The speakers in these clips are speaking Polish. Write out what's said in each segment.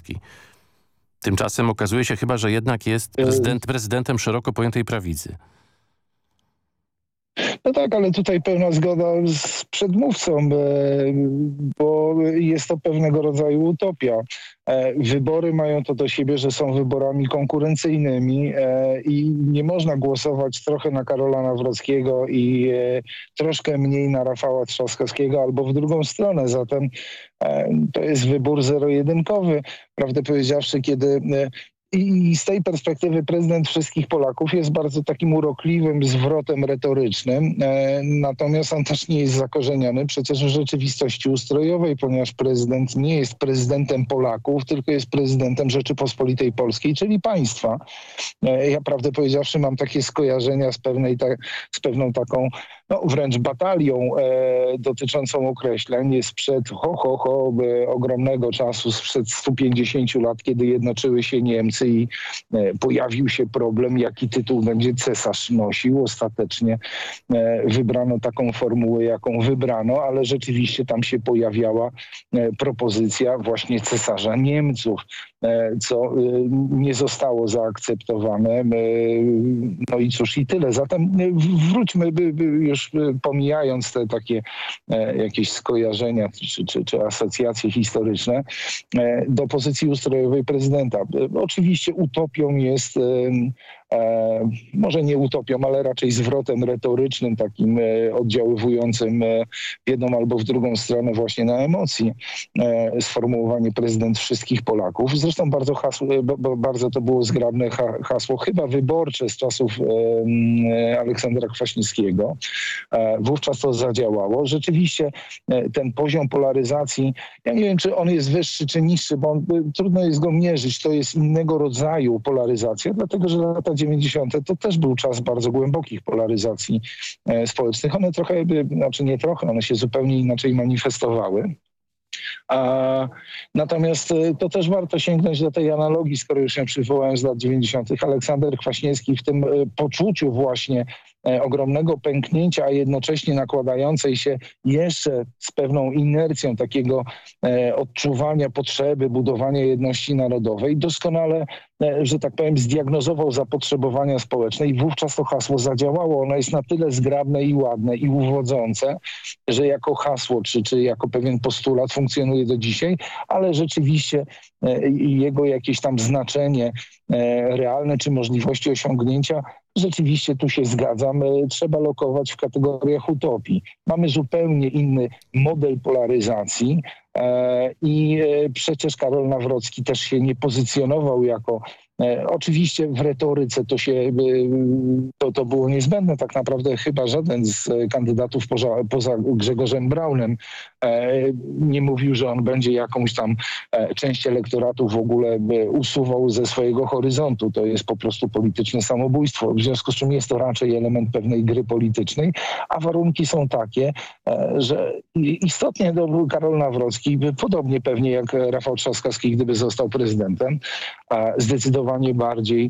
Nawrocki. Tymczasem okazuje się chyba, że jednak jest prezydentem szeroko pojętej prawicy. No tak, ale tutaj pełna zgoda z przedmówcą, bo jest to pewnego rodzaju utopia. Wybory mają to do siebie, że są wyborami konkurencyjnymi i nie można głosować trochę na Karola Nawrockiego i troszkę mniej na Rafała Trzaskowskiego albo w drugą stronę. Zatem to jest wybór zero-jedynkowy. Prawdę powiedziawszy, kiedy... I z tej perspektywy prezydent wszystkich Polaków jest bardzo takim urokliwym zwrotem retorycznym. Natomiast on też nie jest zakorzeniony przecież w rzeczywistości ustrojowej, ponieważ prezydent nie jest prezydentem Polaków, tylko jest prezydentem Rzeczypospolitej Polskiej, czyli państwa. Ja prawdę powiedziawszy mam takie skojarzenia z pewną taką wręcz batalią dotyczącą określeń sprzed ogromnego czasu, sprzed 150 lat, kiedy jednoczyły się Niemcy i pojawił się problem, jaki tytuł będzie cesarz nosił. Ostatecznie wybrano taką formułę, jaką wybrano, ale rzeczywiście tam się pojawiała propozycja właśnie cesarza Niemców, co nie zostało zaakceptowane. No i cóż, i tyle. Zatem wróćmy, już pomijając te takie jakieś skojarzenia czy asocjacje historyczne, do pozycji ustrojowej prezydenta. Oczywiście utopią jest, może nie utopią, ale raczej zwrotem retorycznym, takim oddziaływującym w jedną albo w drugą stronę właśnie na emocje, sformułowanie prezydent wszystkich Polaków. Zresztą bardzo to było zgrabne hasło, chyba wyborcze z czasów Aleksandra Kwaśniewskiego. Wówczas to zadziałało. Rzeczywiście ten poziom polaryzacji, ja nie wiem, czy on jest wyższy, czy niższy, bo trudno jest go mierzyć. To jest innego rodzaju polaryzacja, dlatego że lata 90. to też był czas bardzo głębokich polaryzacji społecznych. One trochę, nie trochę, one się zupełnie inaczej manifestowały. Natomiast to też warto sięgnąć do tej analogii, skoro już ją przywołałem z lat 90. Aleksander Kwaśniewski w tym poczuciu właśnie ogromnego pęknięcia, a jednocześnie nakładającej się jeszcze z pewną inercją takiego odczuwania potrzeby budowania jedności narodowej, doskonale, że tak powiem, zdiagnozował zapotrzebowania społeczne i wówczas to hasło zadziałało. Ono jest na tyle zgrabne i ładne i uwodzące, że jako hasło czy jako pewien postulat funkcjonuje do dzisiaj, ale rzeczywiście jego jakieś tam znaczenie realne czy możliwości osiągnięcia, rzeczywiście tu się zgadzam, trzeba lokować w kategoriach utopii. Mamy zupełnie inny model polaryzacji i przecież Karol Nawrocki też się nie pozycjonował jako... Oczywiście w retoryce to było niezbędne. Tak naprawdę chyba żaden z kandydatów poza Grzegorzem Braunem nie mówił, że on będzie jakąś tam część elektoratu w ogóle usuwał ze swojego horyzontu. To jest po prostu polityczne samobójstwo. W związku z czym jest to raczej element pewnej gry politycznej, a warunki są takie, że istotnie Karol Nawrocki, podobnie pewnie jak Rafał Trzaskowski, gdyby został prezydentem, zdecydowanie bardziej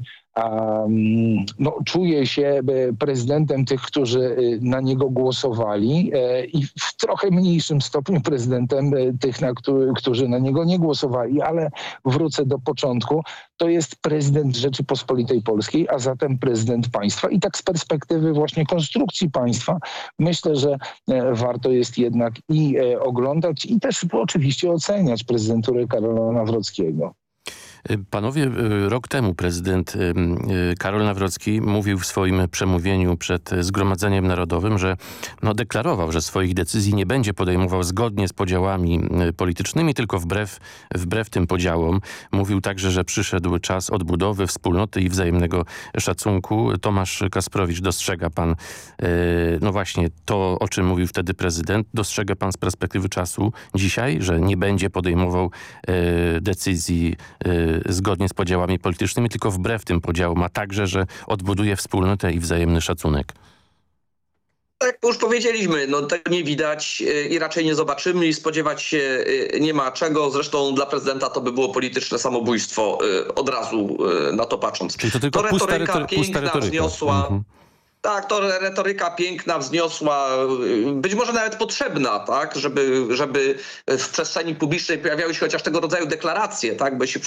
czuje się prezydentem tych, którzy na niego głosowali i w trochę mniejszym stopniu prezydentem tych, którzy na niego nie głosowali, ale wrócę do początku. To jest prezydent Rzeczypospolitej Polskiej, a zatem prezydent państwa. I tak z perspektywy właśnie konstrukcji państwa myślę, że warto jest jednak i oglądać i też oczywiście oceniać prezydenturę Karola Nawrockiego. Panowie, rok temu prezydent Karol Nawrocki mówił w swoim przemówieniu przed Zgromadzeniem Narodowym, że deklarował, że swoich decyzji nie będzie podejmował zgodnie z podziałami politycznymi, tylko wbrew tym podziałom. Mówił także, że przyszedł czas odbudowy, wspólnoty i wzajemnego szacunku. Tomasz Kasprowicz, dostrzega pan właśnie to, o czym mówił wtedy prezydent? Dostrzega pan z perspektywy czasu dzisiaj, że nie będzie podejmował decyzji zgodnie z podziałami politycznymi, tylko wbrew tym podziałom, a także, że odbuduje wspólnotę i wzajemny szacunek? Tak jak już powiedzieliśmy, tego nie widać i raczej nie zobaczymy i spodziewać się nie ma czego. Zresztą dla prezydenta to by było polityczne samobójstwo od razu na to patrząc. Czyli to tylko retoryka piękna wzniosła. Mhm. Tak, to retoryka piękna, wzniosła, być może nawet potrzebna, tak, żeby w przestrzeni publicznej pojawiały się chociaż tego rodzaju deklaracje, tak, by się